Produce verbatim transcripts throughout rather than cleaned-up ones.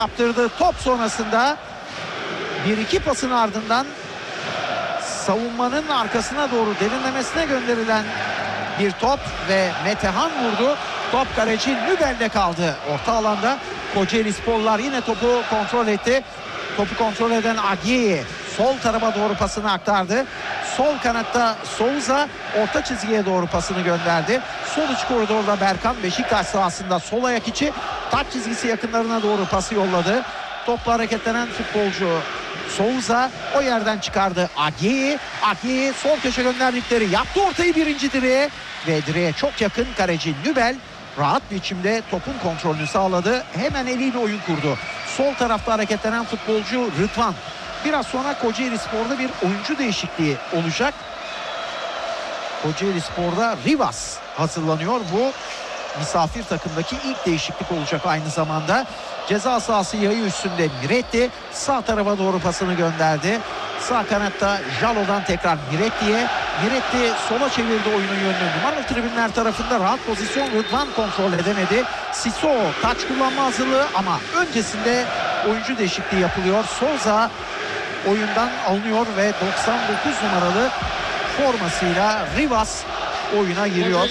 Yaptırdığı top sonrasında bir iki pasın ardından savunmanın arkasına doğru derinlemesine gönderilen bir top ve Metehan vurdu. Top kaleci Nübel'de kaldı. Orta alanda Kocaelisporlular yine topu kontrol etti. Topu kontrol eden Agiye sol tarafa doğru pasını aktardı. Sol kanatta Souza orta çizgiye doğru pasını gönderdi. Sol iç koridorda Berkan Beşiktaş sahasında sol ayak içi taç çizgisi yakınlarına doğru pası yolladı. Topla hareketlenen futbolcu Souza o yerden çıkardı. Agiye, Agiye sol köşe gönderdikleri yaptı ortayı birinci direğe ve direğe çok yakın kaleci Nübel rahat biçimde topun kontrolünü sağladı. Hemen eliyle oyun kurdu. Sol tarafta hareketlenen futbolcu Rıdvan. Biraz sonra Kocaelispor'da bir oyuncu değişikliği olacak. Kocaelispor'da Rivas hazırlanıyor. Bu misafir takımdaki ilk değişiklik olacak aynı zamanda. Ceza sahası yayı üstünde Miretti sağ tarafa doğru pasını gönderdi. Sağ kanatta Jalo'dan tekrar Miretti'ye. Miretti sola çevirdi oyunun yönünü. Numaralı tribünler tarafında rahat pozisyon. Rıdvan kontrol edemedi. Siso taç kullanma hazırlığı ama öncesinde oyuncu değişikliği yapılıyor. Souza oyundan alınıyor ve doksan dokuz numaralı formasıyla Rivas oyuna giriyor.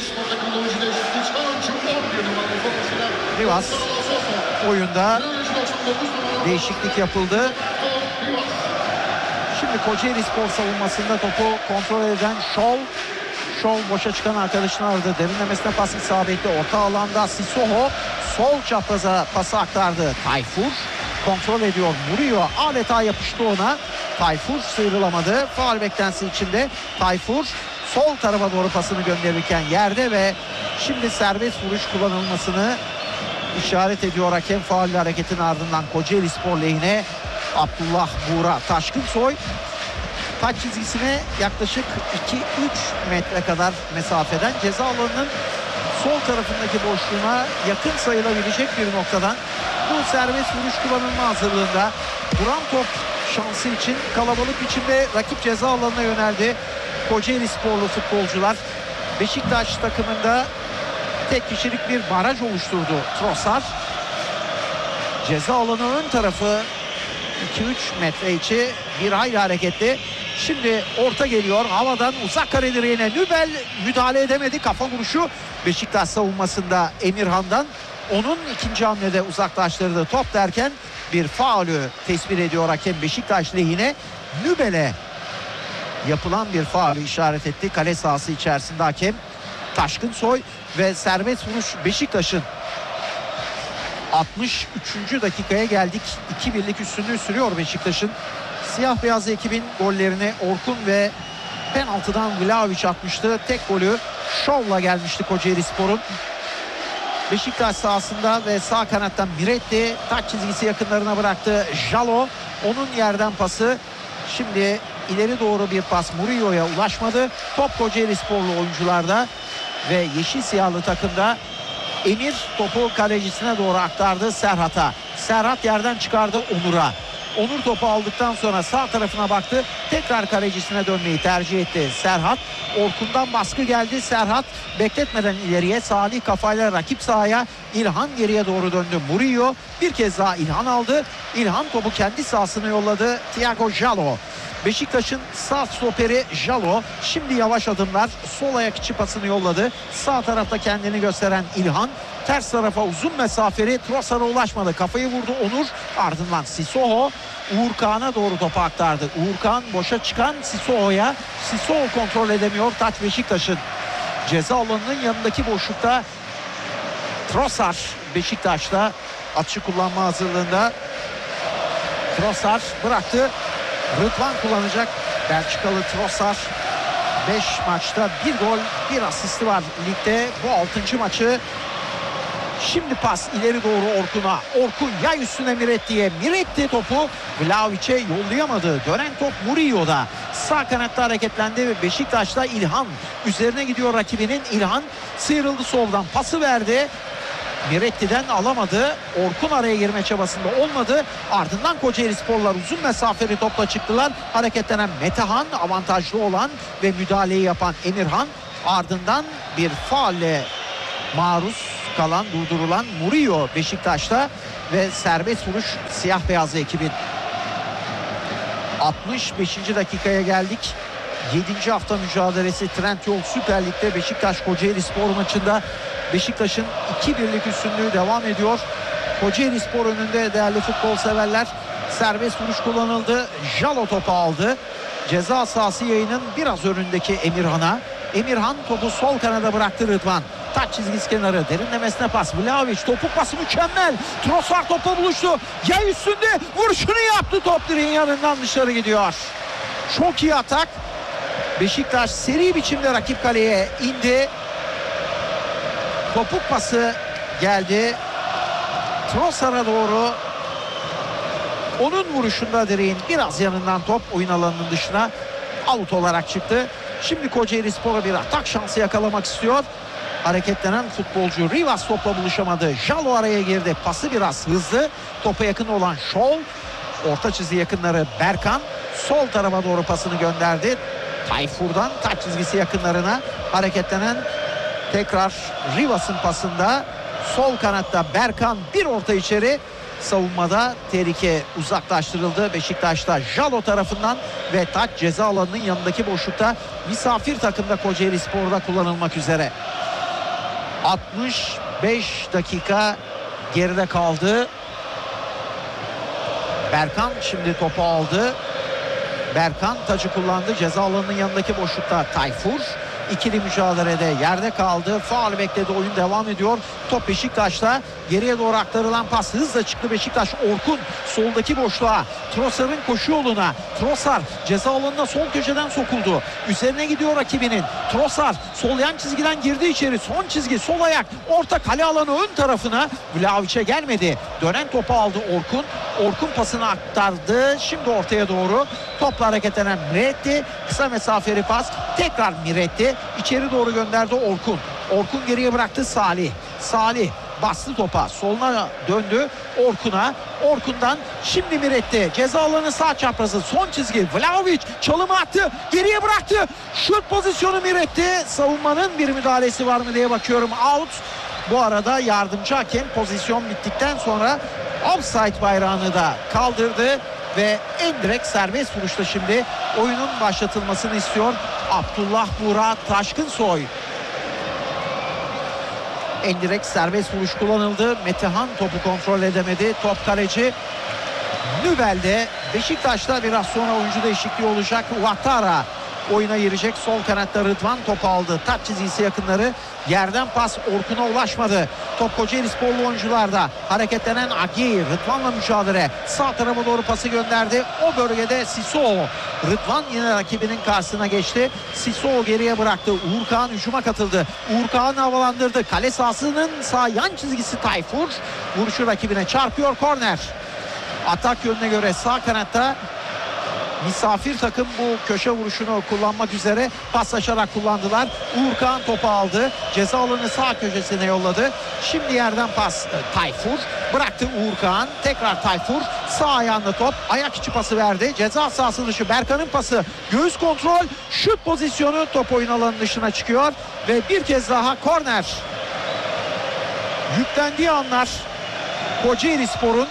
Rivas oyunda değişiklik yapıldı. Şimdi Kocaelispor savunmasında topu kontrol eden Şol. Şol boşa çıkan arkadaşını aradı. Derinlemesine pas isabetli. Orta alanda Sissoko sol çapraza pası aktardı. Tayfur kontrol ediyor. Vuruyor. Adeta yapıştı ona. Tayfur sıyrılamadı. Faul beklentisi içinde. Tayfur sol tarafa doğru pasını gönderirken yerde ve şimdi serbest vuruş kullanılmasını işaret ediyor hakem faul hareketin ardından Kocaelispor lehine. Abdullah Buğra Taşkınsoy taç çizgisine yaklaşık iki üç metre kadar mesafeden ceza alanının sol tarafındaki boşluğuna yakın sayılabilecek bir noktadan bu serbest vuruş kullanılma hazırlığında. Duran top şansı için kalabalık biçimde rakip ceza alanına yöneldi Kocaelisporlu futbolcular. Beşiktaş takımında tek kişilik bir baraj oluşturdu Trossard. Ceza alanı ön tarafı iki üç metre içi bir hayli hareketli. Şimdi orta geliyor. Havadan uzak kare direğine Nübel müdahale edemedi. Kafa vuruşu Beşiktaş savunmasında Emirhan'dan. Onun ikinci hamlede uzaklaştırdığı top derken bir faulü tespit ediyor hakem Beşiktaş lehine. Nübel'e yapılan bir faulü işaret etti. Kale sahası içerisinde hakem Taşkınsoy ve serbest vuruş Beşiktaş'ın. altmış üçüncü dakikaya geldik. iki birlik üstünlüğü sürüyor Beşiktaş'ın. Siyah beyaz ekibin gollerini Orkun ve penaltıdan Vlahovic atmıştı. Tek golü şovla gelmişti Kocaelispor'un. Beşiktaş sahasında ve sağ kanattan Miretti taç çizgisi yakınlarına bıraktı. Jalo onun yerden pası. Şimdi ileri doğru bir pas Murillo'ya ulaşmadı. Top Kocaelisporlu oyuncularda ve yeşil siyahlı takımda. Emir topu kalecisine doğru aktardı Serhat'a. Serhat yerden çıkardı Onur'a. Onur topu aldıktan sonra sağ tarafına baktı. Tekrar kalecisine dönmeyi tercih etti Serhat. Orkun'dan baskı geldi. Serhat bekletmeden ileriye Salih kafayla rakip sahaya. İlhan geriye doğru döndü. Murillo bir kez daha İlhan aldı. İlhan topu kendi sahasına yolladı. Thiago Jalo. Beşiktaş'ın sağ stoperi Jalo şimdi yavaş adımlar sol ayak içi pasını yolladı. Sağ tarafta kendini gösteren İlhan ters tarafa uzun mesafeli Trossard'a ulaşmadı. Kafayı vurdu Onur. Ardından Sissoko Uğur Kağan'a doğru topu aktardı. Uğur Kağan boşa çıkan Sissoko'ya. Sissoko kontrol edemiyor. Taç Beşiktaş'ın. Ceza alanının yanındaki boşlukta Trossard Beşiktaş'ta atışı kullanma hazırlığında. Trossard bıraktı. Rıdvan kullanacak. Belçikalı Trossard beş maçta bir gol bir asisti var ligde. Bu altıncı maçı. Şimdi pas ileri doğru Orkun'a. Orkun yay üstüne Miretti'ye. Miretti topu Vlahovic'e yollayamadı. Dönen top Murillo'da. Sağ kanatta hareketlendi ve Beşiktaş'ta İlhan üzerine gidiyor rakibinin. İlhan sıyrıldı soldan pası verdi. Miretti'den alamadı. Orkun araya girme çabasında olmadı. Ardından Kocaelisporlar uzun mesafeli topla çıktılar. Hareketlenen Metehan avantajlı olan ve müdahaleyi yapan Emirhan ardından bir faulle maruz kalan, durdurulan Murillo Beşiktaş'ta ve serbest vuruş siyah beyazlı ekibin. altmış beşinci dakikaya geldik. yedinci hafta mücadelesi Trendyol Süper Lig'de Beşiktaş Kocaelispor maçında Beşiktaş'ın iki birlik üstünlüğü devam ediyor. Kocaelispor önünde değerli futbol severler. Serbest vuruş kullanıldı. Jalo topu aldı. Ceza sahası yayının biraz önündeki Emirhan'a. Emirhan topu sol kanada bıraktı Rıdvan. Taç çizgisi kenarı, derinlemesine pas. Vlahovic topuk pası mükemmel. Trossard topla buluştu. Yay üstünde vuruşunu yaptı. Top direğin yanından dışarı gidiyor. Çok iyi atak. Beşiktaş seri biçimde rakip kaleye indi. Topuk pası geldi. Trossard'a doğru. Onun vuruşunda direğin biraz yanından top oyun alanının dışına out olarak çıktı. Şimdi Kocaelispor'a bir atak şansı yakalamak istiyor. Hareketlenen futbolcu Rivas topla buluşamadı. Jalo araya girdi. Pası biraz hızlı. Topa yakın olan Şol. Orta çizgi yakınları Berkan. Sol tarafa doğru pasını gönderdi. Tayfur'dan taç çizgisi yakınlarına hareketlenen tekrar Rivas'ın pasında. Sol kanatta Berkan bir orta içeri. Savunmada tehlike uzaklaştırıldı Beşiktaş'ta Jalo tarafından ve taç ceza alanının yanındaki boşlukta misafir takımda Kocaelispor'da kullanılmak üzere. altmış beş dakika geride kaldı. Berkan şimdi topu aldı. Berkan tacı kullandı. Ceza alanının yanındaki boşlukta Tayfur. İkili mücadelede yerde kaldı. Faul bekledi. Oyun devam ediyor. Top Beşiktaş'ta. Geriye doğru aktarılan pas hızla çıktı Beşiktaş. Orkun soldaki boşluğa. Trossard'ın koşu yoluna. Trossard ceza alanına sol köşeden sokuldu. Üzerine gidiyor rakibinin. Trossard sol yan çizgiden girdi içeri. Son çizgi sol ayak. Orta kale alanı ön tarafına. Vlahovic'e gelmedi. Dönen topu aldı Orkun. Orkun pasını aktardı. Şimdi ortaya doğru. Topla hareketlenen Miretti. Kısa mesafeli pas. Tekrar Miretti. İçeri doğru gönderdi Orkun. Orkun geriye bıraktı Salih. Salih bastı topa. Soluna döndü Orkun'a. Orkun'dan şimdi Miretti. Ceza alanı sağ çaprazı. Son çizgi. Vlahovic çalımı attı. Geriye bıraktı. Şut pozisyonu Miretti. Savunmanın bir müdahalesi var mı diye bakıyorum. Out. Bu arada yardımcı hakem pozisyon bittikten sonra offside bayrağını da kaldırdı ve en direkt serbest vuruşta şimdi oyunun başlatılmasını istiyor Abdullah Burak Taşkınsoy. En direkt serbest vuruş kullanıldı. Metehan topu kontrol edemedi. Top kaleci Nübel'de. Beşiktaş'ta biraz sonra oyuncu değişikliği olacak. Ouattara oyuna girecek. Sol kanatta Rıdvan topu aldı. Taç çizgisi yakınları. Yerden pas Orkun'a ulaşmadı. Top Kocaelisporlu oyuncularda. Hareketlenen Agi. Rıdvan'la mücadele. Sağ tarafa doğru pası gönderdi. O bölgede Sissoko. Rıdvan yine rakibinin karşısına geçti. Sissoko geriye bıraktı. Uğurkağan hücuma katıldı. Uğurkağan havalandırdı. Kale sahasının sağ yan çizgisi Tayfur. Vuruşu rakibine çarpıyor. Korner. Atak yönüne göre sağ kanatta misafir takım bu köşe vuruşunu kullanmak üzere paslaşarak kullandılar. Uğurkağan topu aldı. Ceza alanı sağ köşesine yolladı. Şimdi yerden pas Tayfur. Bıraktı Uğurkağan. Tekrar Tayfur. Sağ ayağında top. Ayak içi pası verdi. Ceza sahası dışı Berkan'ın pası. Göğüs kontrol. Şut pozisyonu top oyun alanının dışına çıkıyor. Ve bir kez daha korner. Yüklendiği anlar Kocaelispor'un.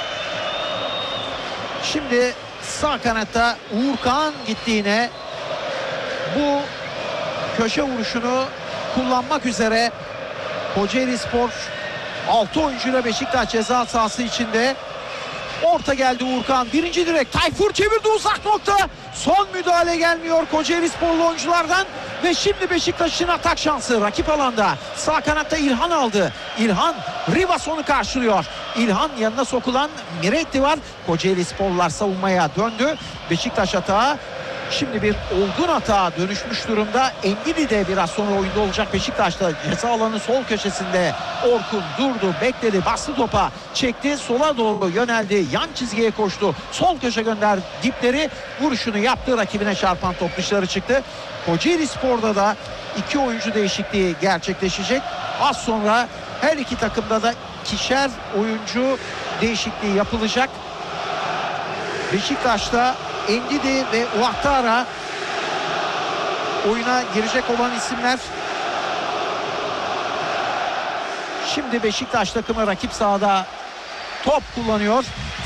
Şimdi sağ kanatta Uğurkağan gittiğine bu köşe vuruşunu kullanmak üzere Kocaelispor altı oyuncuyla Beşiktaş ceza sahası içinde. Orta geldi Uğurkağan. Birinci direk. Tayfur çevirdi uzak nokta. Son müdahale gelmiyor Kocaelisporlu oyunculardan. Ve şimdi Beşiktaş'ın atak şansı rakip alanda. Sağ kanatta İlhan aldı. İlhan Rivas onu karşılıyor. İlhan yanına sokulan Miretti var. Kocaelisporlular savunmaya döndü. Beşiktaş atağı şimdi bir olgun atağa dönüşmüş durumda. Endidi de biraz sonra oyunda olacak Beşiktaş'ta. Ceza alanı sol köşesinde Orkun durdu, bekledi, bastı topa, çekti, sola doğru yöneldi, yan çizgiye koştu, sol köşe gönderdi dipleri, vuruşunu yaptı, rakibine çarpan top dışarı çıktı. Kocaelispor'da da iki oyuncu değişikliği gerçekleşecek. Az sonra her iki takımda da ikişer oyuncu değişikliği yapılacak. Beşiktaş'ta Endidi ve Ouattara oyuna girecek olan isimler. Şimdi Beşiktaş takımı rakip sahada top kullanıyor.